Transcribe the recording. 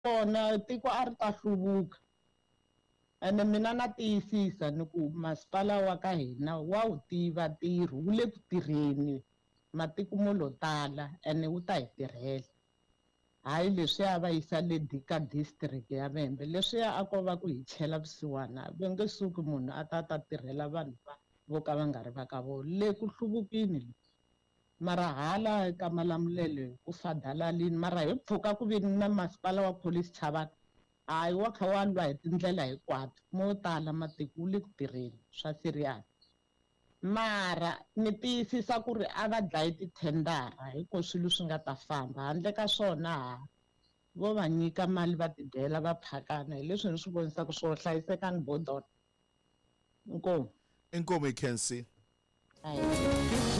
kona tiko a ri ta hluvuka ene mina na tiyisisa ni ku masipala wa ka hina wa wu tiva ntirho wu le ku tirheni matiko mo lo tala ene wu ta hi tirhela hayi leswiya va yisa le ka district ya Vhembe leswiya a ko va ku hi chela vusiwana va nge suki munhu a ta tirhela vanhu vo ka va nga ri va ka vo le ku hluvukini mara hala ka Malamulele ku fadalalini mara hi pfuka ku vini na masipala wa Police Chavani hayi wa kha wa lwa hi tindlela hinkwato mo tala matiko wu le ku tirheni swa serious mara ni tiyisisa ku ri a va dlayi tithendara hiko swilo swi nga ta famba handle ka swona vo va nyika mali va tidyela va phakana hi leswi ni swi vonisaka swo hlayisekani bodona inkomu Inkomu Kensi.